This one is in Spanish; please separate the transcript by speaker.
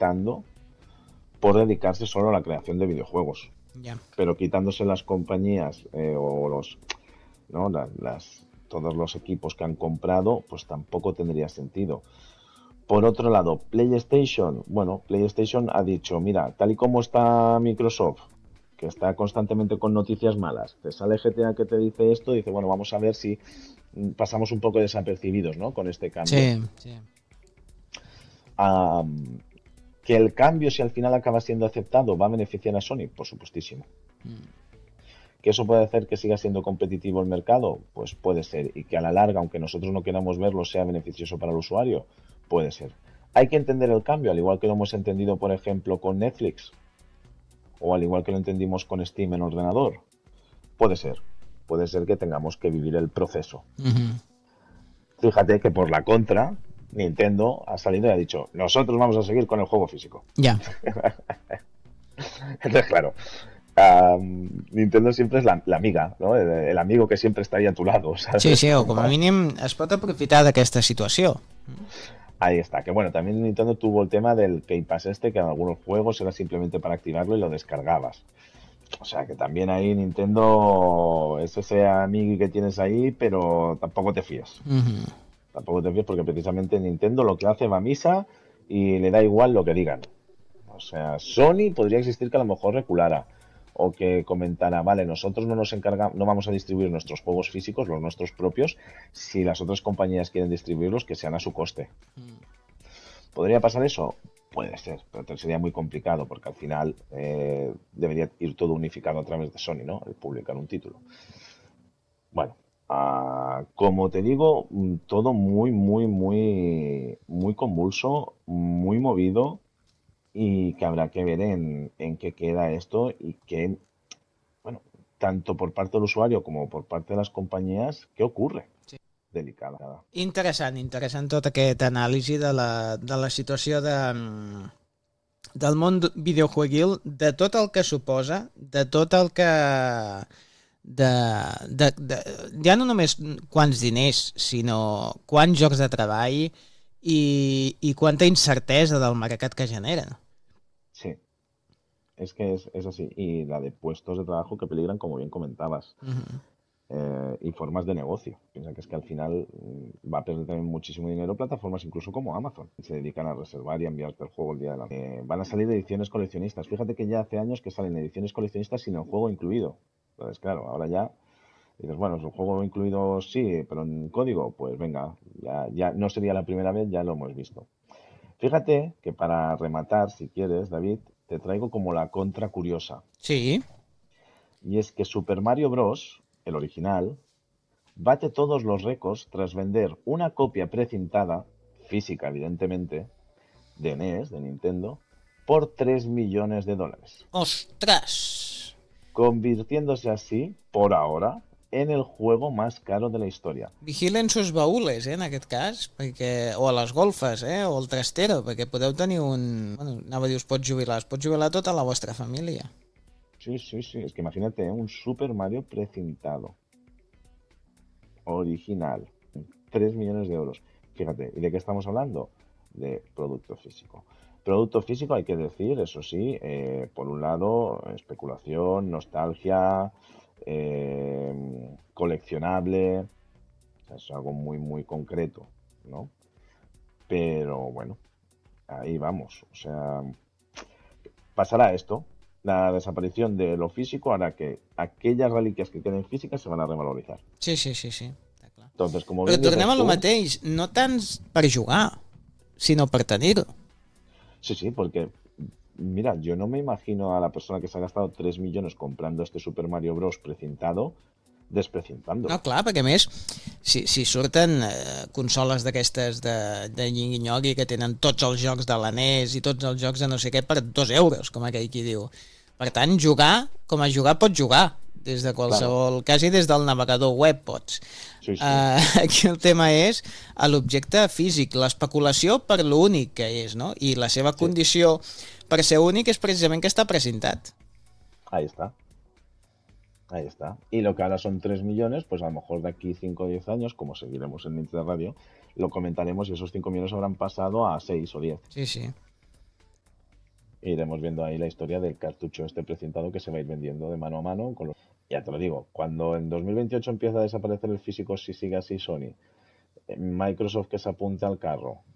Speaker 1: optando por dedicarse solo a la creación de videojuegos.
Speaker 2: Ya.
Speaker 1: Pero quitándose las compañías o los, ¿no? Todos los equipos que han comprado, pues tampoco tendría sentido. Por otro lado, PlayStation, bueno, PlayStation ha dicho, mira, tal y como está Microsoft, que está constantemente con noticias malas, te sale GTA que te dice esto, dice, bueno, vamos a ver si pasamos un poco desapercibidos, ¿no? Con este cambio.
Speaker 2: Sí, sí.
Speaker 1: Que el cambio, si al final acaba siendo aceptado, va a beneficiar a Sony, por supuestísimo. ¿Que eso puede hacer que siga siendo competitivo el mercado? Pues puede ser. Y que a la larga, aunque nosotros no queramos verlo, sea beneficioso para el usuario, puede ser. Hay que entender el cambio, al igual que lo hemos entendido, por ejemplo, con Netflix, o al igual que lo entendimos con Steam en ordenador. Puede ser. Puede ser que tengamos que vivir el proceso. Fíjate que por la contra, Nintendo ha salido y ha dicho, nosotros vamos a seguir con el juego físico.
Speaker 2: Ya.
Speaker 1: Entonces, claro, Nintendo siempre es la amiga, ¿no? El amigo que siempre está ahí a tu lado, ¿sabes?
Speaker 2: Sí, sí, o com a mínim es pot aprofitar d'aquesta situació.
Speaker 1: Ahí está, que bueno, también Nintendo tuvo el tema del Game Pass que en algunos juegos era simplemente para activarlo y lo descargabas. O sea que también ahí Nintendo es ese amigo que tienes ahí, pero tampoco te fíes. Tampoco te fíes porque precisamente Nintendo lo que hace va a misa y le da igual lo que digan. O sea, Sony podría existir que a lo mejor reculara o que comentara, vale, nosotros no nos encargamos, no vamos a distribuir nuestros juegos físicos, los nuestros propios, si las otras compañías quieren distribuirlos, que sean a su coste. ¿Podría pasar eso? Puede ser, pero sería muy complicado porque al final debería ir todo unificado a través de Sony, ¿no? El publicar un título. Bueno, como te digo, todo muy, muy, muy, muy convulso, muy movido y que habrá que ver en qué queda esto y que, bueno, tanto por parte del usuario como por parte de las compañías, ¿qué ocurre?
Speaker 2: Sí.
Speaker 1: Delicada.
Speaker 2: Interessant, interessant tot aquest anàlisi de la situació del món videojueguil, de tot el que suposa, de tot el que... ja no només quants diners, sinó quants jocs de treball i quanta incertesa del mercat que generen.
Speaker 1: Sí, es que es así. Y la de puestos de trabajo que peligran, como bien comentabas. Y formas de negocio. Piensa que es que al final va a perder también muchísimo dinero plataformas incluso como Amazon. Se dedican a reservar y a enviarte el juego el día de la... van a salir ediciones coleccionistas. Fíjate que ya hace años que salen ediciones coleccionistas sin el juego incluido. Entonces, claro, ahora ya dices, bueno, es un juego incluido sí, pero en código, pues venga, ya no sería la primera vez, ya lo hemos visto. Fíjate que para rematar, si quieres, David, te traigo como la contra curiosa.
Speaker 2: Sí.
Speaker 1: Y es que Super Mario Bros., el original, bate todos los récords tras vender una copia precintada, física evidentemente, de NES, de Nintendo, por 3 millones de dólares.
Speaker 2: ¡Ostras!
Speaker 1: Convirtiéndose así, por ahora, en el juego más caro de la historia.
Speaker 2: Vigilen sus baúles, en aquest cas, perquè... o a les golfes, o al trastero, perquè podeu tenir un... Bueno, anava a dir, us pots jubilar tota la vostra família.
Speaker 1: Sí, sí, sí, es que imagínate, un Super Mario precintado, original, 3 millones de euros. Fíjate, ¿y de qué estamos hablando? De producto físico. Producto físico hay que decir, eso sí, por un lado, especulación, nostalgia, coleccionable, o sea, es algo muy, muy concreto, ¿no? Pero bueno, ahí vamos, o sea, pasará esto. La desaparición de lo físico hará que aquellas reliquias que queden físicas se van a revalorizar.
Speaker 2: Sí, sí, sí, sí. Està clar.
Speaker 1: Entonces, como
Speaker 2: Però
Speaker 1: bien
Speaker 2: tornem
Speaker 1: dices
Speaker 2: a lo
Speaker 1: tú,
Speaker 2: mateix, no tant per jugar, sinó per tenir-ho.
Speaker 1: sí, sí, porque mira, yo no me imagino a la persona que se ha gastado 3 millones comprando este Super Mario Bros. Precintado,
Speaker 2: No,
Speaker 1: desprecintándolo.
Speaker 2: clar, perquè a més, si surten consoles d'aquestes de nyingui que tenen tots els jocs de la NES i tots els jocs de no sé què per 2 euros, com aquell qui diu. Per tant, jugar, com a jugar pots jugar, des de
Speaker 1: Claro,
Speaker 2: qualsevol, quasi des del navegador web pots.
Speaker 1: sí, sí,
Speaker 2: Aquí el tema és l'objecte físic, l'especulació per l'únic que és, no? I la seva
Speaker 1: sí,
Speaker 2: condició per ser únic és precisament que està precintat.
Speaker 1: ahí está, ahí está. Y lo que ahora son 3 millones, pues a lo mejor de aquí 5 o 10 años, como seguiremos en Nintendo Radio, lo comentaremos y esos 5 millones habrán pasado a 6 o 10.
Speaker 2: Sí, sí.
Speaker 1: iremos viendo ahí la historia del cartucho este precintado que se va a ir vendiendo de mano a mano. Ya te lo digo, cuando en 2028 empieza a desaparecer el físico, si sigue así Sony, Microsoft que se apunte al carro